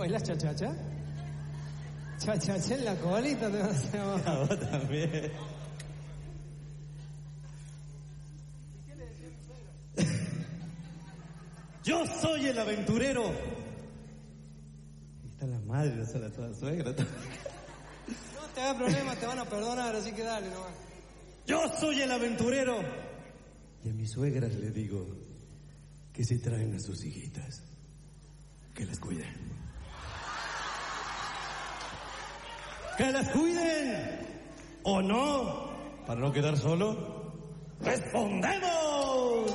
bailas cha-cha-cha? Cha-cha-cha en la colita te vas a hacer abajo. A vos también. Yo soy el aventurero. Ahí está la madre, no está toda suegra. No te hagas problema, te van a perdonar, así que dale nomás. Yo soy el aventurero. Y a mis suegras le digo que si traen a sus hijitas, que las cuiden. ¡Que las cuiden! ¿O no? Para no quedar solo, ¡respondemos!